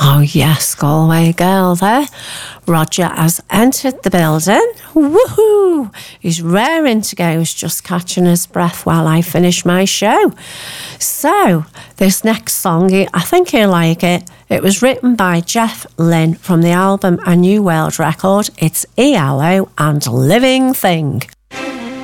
Oh yes, Galway girl there. Roger has entered the building. Woohoo! He's raring to go. He's just catching his breath while I finish my show. So, this next song, I think he'll like it. It was written by Jeff Lynne from the album A New World Record. It's ELO and Living Thing.